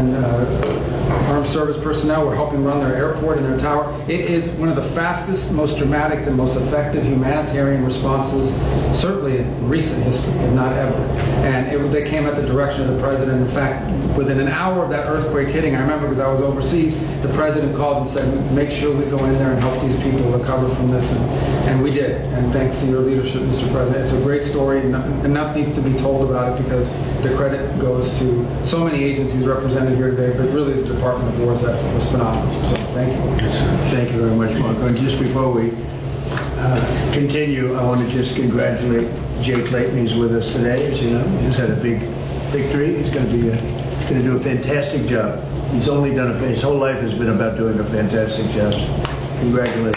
armed service personnel were helping run their airport and their tower. It is one of the fastest, most dramatic, and most effective humanitarian responses, certainly in recent history, if not ever. And they came at the direction of the president. In fact, within an hour of that earthquake hitting, I remember because I was overseas, the president called and said, make sure we go in there and help these people recover from this. And we did. And thanks to your leadership, Mr. President. It's a great story. Enough needs to be told about it because the credit goes to so many agencies represented here today, but really the Department of War's effort was phenomenal. So thank you. Thank you very much, Marco. And just before we continue, I want to just congratulate Jay Clayton. He's with us today. As you know, he just had a big victory. He's going to do a fantastic job. He's only done his whole life has been about doing a fantastic job. Congratulations.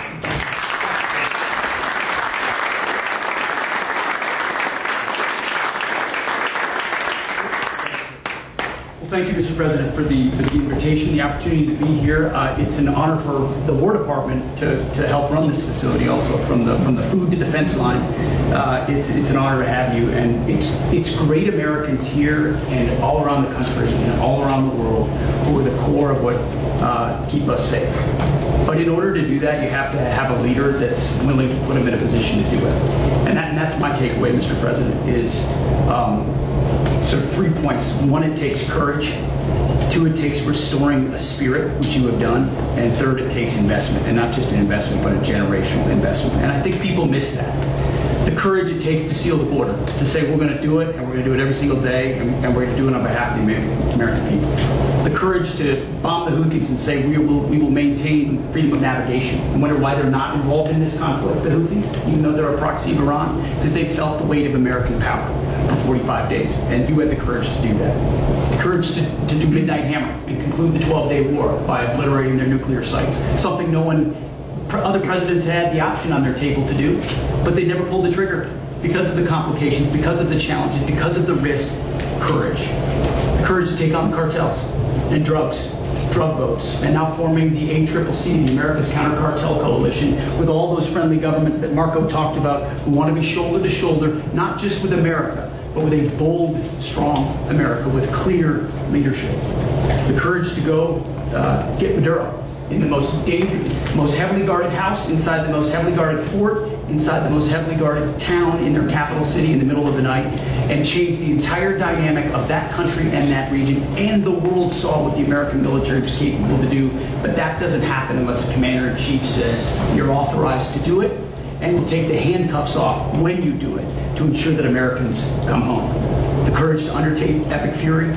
Thank you, Mr. President, for the invitation, the opportunity to be here. It's an honor for the War Department to help run this facility, also from the food to defense line. It's an honor to have you, and it's great Americans here and all around the country and all around the world who are the core of what keep us safe. But in order to do that, you have to have a leader that's willing to put them in a position to do it. And that's my takeaway, Mr. President, is sort of 3 points. 1, it takes courage. 2, it takes restoring a spirit, which you have done. And 3rd, it takes investment, and not just an investment, but a generational investment. And I think people miss that. The courage it takes to seal the border, to say we're going to do it, and we're going to do it every single day, and we're going to do it on behalf of the American people. The courage to bomb the Houthis and say we will maintain freedom of navigation, and wonder why they're not involved in this conflict, the Houthis, even though they're a proxy of Iran, because they felt the weight of American power for 45 days, and you had the courage to do that. The courage to do Midnight Hammer and conclude the 12-day war by obliterating their nuclear sites, something no one other presidents had the option on their table to do, but they never pulled the trigger because of the complications, because of the challenges, because of the risk. Courage. The courage to take on the cartels and drugs, drug boats, and now forming the ACCC, the America's Counter Cartel Coalition, with all those friendly governments that Marco talked about, who want to be shoulder to shoulder, not just with America, but with a bold, strong America with clear leadership. The courage to go get Maduro in the most dangerous, most heavily guarded house, inside the most heavily guarded fort, inside the most heavily guarded town in their capital city in the middle of the night, and change the entire dynamic of that country and that region. And the world saw what the American military was capable to do, but that doesn't happen unless the commander-in-chief says you're authorized to do it, and will take the handcuffs off when you do it to ensure that Americans come home. The courage to undertake epic fury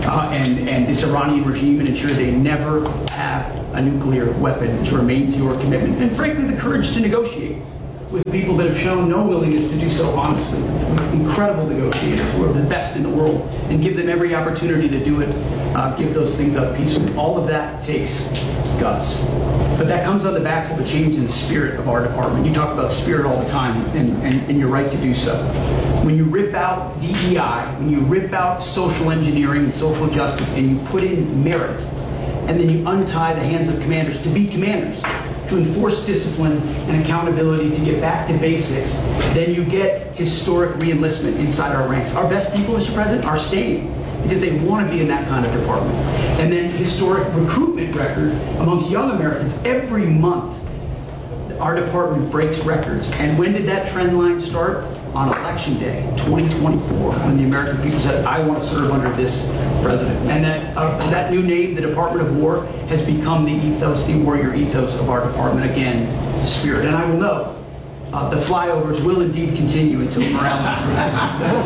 and this Iranian regime and ensure they never have a nuclear weapon, which remains your commitment. And frankly, the courage to negotiate with people that have shown no willingness to do so honestly, incredible negotiators who are the best in the world, and give them every opportunity to do it, give those things up peacefully. All of that takes guts. But that comes on the backs of a change in the spirit of our department. You talk about spirit all the time, and you're right to do so. When you rip out DEI, when you rip out social engineering and social justice, and you put in merit, and then you untie the hands of commanders to be commanders, to enforce discipline and accountability, to get back to basics, then you get historic re-enlistment inside our ranks. Our best people, Mr. President, are staying because they want to be in that kind of department. And then historic recruitment record amongst young Americans. Every month, our department breaks records. And when did that trend line start? On Election Day, 2024, when the American people said, I want to serve under this president. And that new name, the Department of War, has become the ethos, the warrior ethos of our department. Again, spirit. And I will note, the flyovers will indeed continue until morale improves.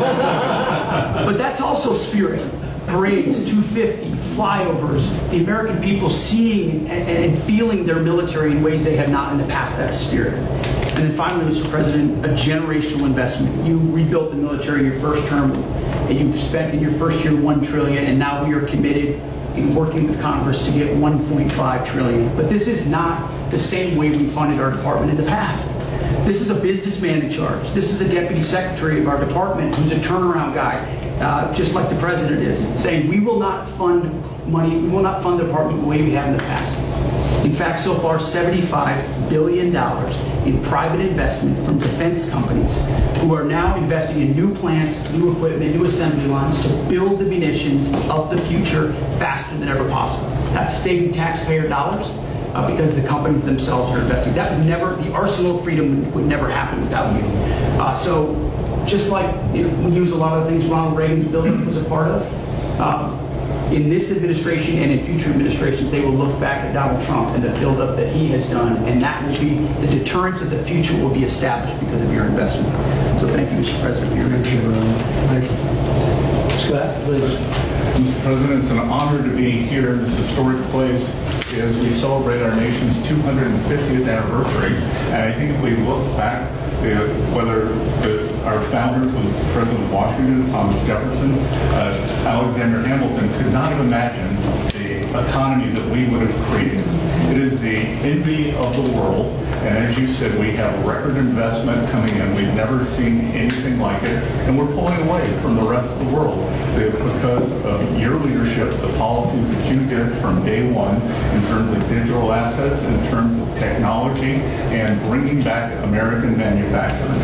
But that's also spirit. Parades, 250, flyovers, the American people seeing and feeling their military in ways they have not in the past. That's spirit. And then finally, Mr. President, a generational investment. You rebuilt the military in your first term, and you've spent in your first year $1 trillion, and now we are committed in working with Congress to get $1.5 trillion. But this is not the same way we funded our department in the past. This is a businessman in charge. This is a deputy secretary of our department who's a turnaround guy, just like the president is, saying we will not fund money, we will not fund the department the way we have in the past. In fact, so far, $75 billion in private investment from defense companies who are now investing in new plants, new equipment, new assembly lines to build the munitions of the future faster than ever possible. That's saving taxpayer dollars because the companies themselves are investing. That would never, the arsenal of freedom would never happen without you. So just like we use a lot of things Ronald Reagan's building was a part of, in this administration and in future administrations, they will look back at Donald Trump and the buildup that he has done, and that will be, the deterrence of the future will be established because of your investment. So thank you, Mr. President, for your mention. Thank you. Scott, please. Mr. President, it's an honor to be here in this historic place as we celebrate our nation's 250th anniversary. And I think if we look back, whether our founders, President Washington, Thomas Jefferson, Alexander Hamilton, could not have imagined the economy that we would have created. It is the envy of the world, and as you said, we have record investment coming in. We've never seen anything like it, and we're pulling away from the rest of the world because of your leadership, the policies that you did from day one in terms of digital assets, in terms of technology, and bringing back American manufacturing.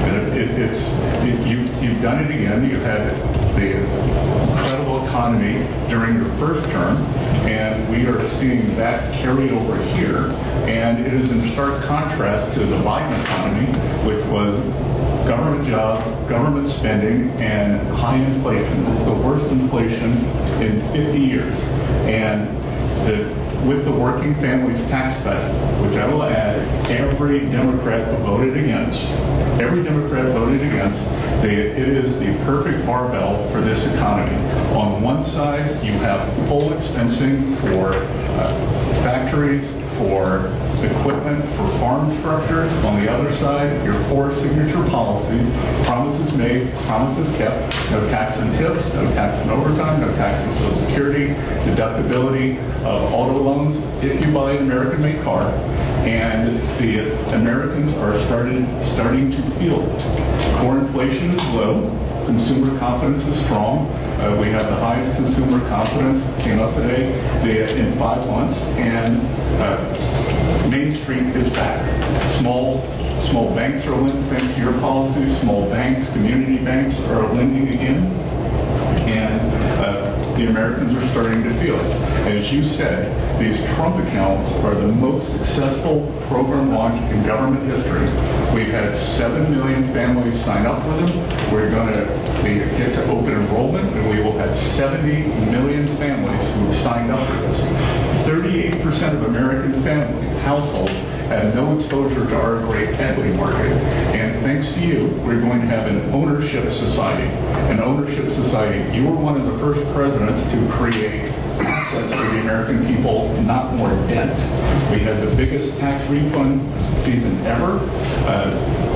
You've done it again. You've had the incredible economy during your first term, and we are seeing that carry over here. And it is in stark contrast to the Biden economy, which was government jobs, government spending, and high inflation, the worst inflation in 50 years. And with the working families tax cut, which I will add, every Democrat voted against. Every Democrat voted against. It is the perfect barbell for this economy. On one side, you have full expensing for factories, for equipment for farm structures. On the other side, your core signature policies, promises made, promises kept, no tax on tips, no tax on overtime, no tax on Social Security, deductibility of auto loans if you buy an American-made car. And the Americans are starting to feel it. Core inflation is low. Consumer confidence is strong. We have the highest consumer confidence, came up today, in 5 months, and Main Street is back. Small banks are lending, thanks to your policies. Small banks, community banks are lending again, and the Americans are starting to feel it. As you said, these Trump accounts are the most successful program launch in government history. We've had 7 million families sign up with them. We're going to get to open enrollment, and we will have 70 million families who have signed up for this. 38% of American families, households, have no exposure to our great equity market. And thanks to you, we're going to have an ownership society. An ownership society. You were one of the first presidents to create assets for the American people, not more debt. We had the biggest tax refund season ever.